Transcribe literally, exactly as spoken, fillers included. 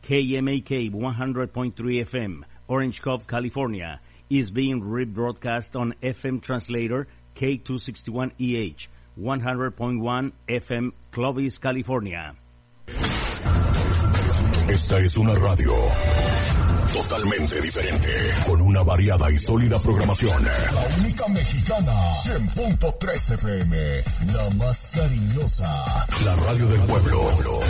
K M A K one hundred point three F M, Orange Cove, California, is being rebroadcast on F M translator K two sixty-one E H, one hundred point one F M, Clovis, California. Esta es una radio totalmente diferente, con una variada y sólida programación. La única mexicana, cien punto tres F M, la más cariñosa. La radio del pueblo.